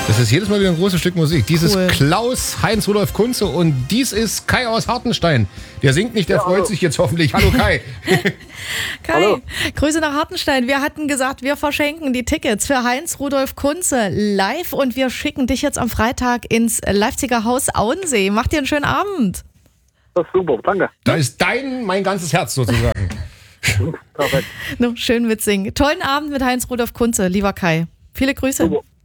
Das ist jedes Mal wieder ein großes Stück Musik. Dies Cool. ist Klaus Heinz Rudolf Kunze und dies ist Kai aus Hartenstein. Der singt nicht, der freut sich jetzt hoffentlich. Hallo Kai. Kai, Hallo. Grüße nach Hartenstein. Wir hatten gesagt, wir verschenken die Tickets für Heinz Rudolf Kunze live und wir schicken dich jetzt am Freitag ins Leipziger Haus Auensee. Mach dir einen schönen Abend. Das ist super, danke. Da ist mein ganzes Herz sozusagen. Perfekt. No, schön mitsingen. Tollen Abend mit Heinz Rudolf Kunze, lieber Kai. Viele Grüße. Super.